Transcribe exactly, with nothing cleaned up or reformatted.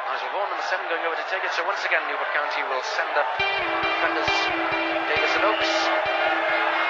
Nigel Vaughan, number seven, going over to take it. So once again, Newport County will send up defenders Davis and Oakes.